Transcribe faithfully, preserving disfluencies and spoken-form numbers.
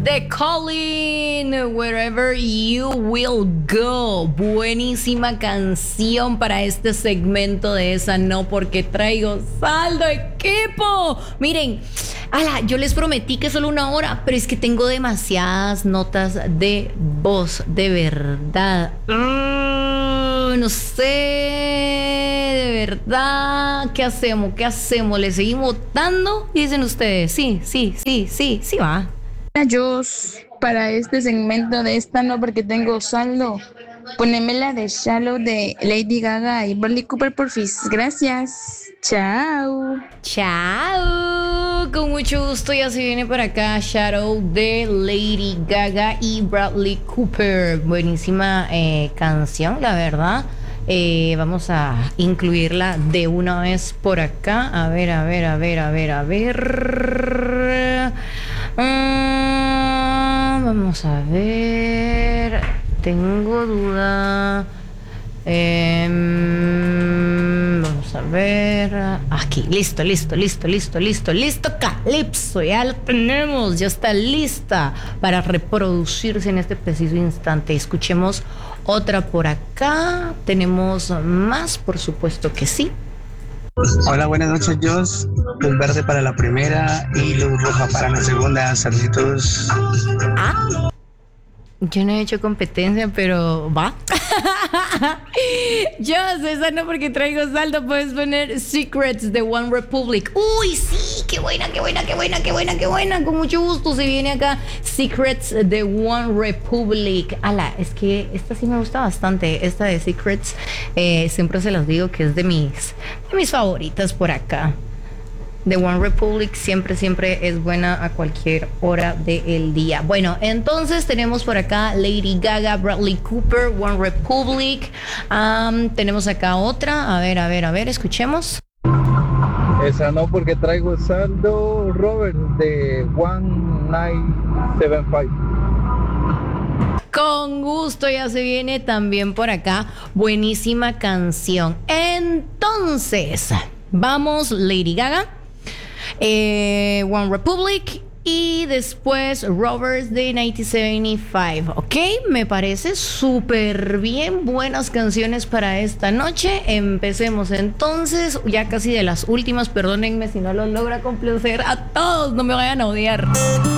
de Colin, Wherever You Will Go. Buenísima canción para este segmento de esa no porque traigo saldo, equipo. Miren, ala, yo les prometí que solo una hora, pero es que tengo demasiadas notas de voz, de verdad. Uh, no sé, de verdad. ¿Qué hacemos? ¿Qué hacemos? ¿Le seguimos votando? Dicen ustedes. Sí, sí, sí, sí, sí va. Yo para este segmento de esta no porque tengo saldo, poneme la de Shallow de Lady Gaga y Bradley Cooper porfis. Gracias. Chao. Chao. Con mucho gusto ya se viene por acá Shadow de Lady Gaga y Bradley Cooper. Buenísima eh, canción, la verdad. Eh, vamos a incluirla de una vez por acá. A ver, a ver, a ver, a ver, a ver. Ah, vamos a ver. Tengo duda. Eh, vamos a ver. Aquí, listo, listo, listo, listo, listo, listo. Calypso, ya la tenemos, ya está lista para reproducirse en este preciso instante. Escuchemos otra por acá. Tenemos más, por supuesto que sí. Hola, buenas noches, Jos. Luz verde para la primera y luz roja para la segunda. Saluditos. Ah, yo no he hecho competencia, pero va. Yo, esa no porque traigo saldo. Puedes poner Secrets de One Republic. Uy, sí, qué buena, qué buena, qué buena, qué buena, qué buena. Con mucho gusto se viene acá Secrets de One Republic. Ala, es que esta sí me gusta bastante. Esta de Secrets, eh, siempre se las digo que es de mis, de mis favoritas por acá. The One Republic siempre, siempre es buena a cualquier hora del día. Bueno, entonces tenemos por acá Lady Gaga, Bradley Cooper, One Republic. Um, tenemos acá otra. A ver, a ver, a ver, escuchemos. Esa no porque traigo saldo, Robert, de One Night Seven Five. Con gusto, ya se viene también por acá. Buenísima canción. Entonces, vamos, Lady Gaga. Eh, One Republic y después Roberts de mil novecientos setenta y cinco. Ok, me parece súper bien. Buenas canciones para esta noche. Empecemos entonces, ya casi de las últimas. Perdónenme si no lo logra complacer a todos, no me vayan a odiar.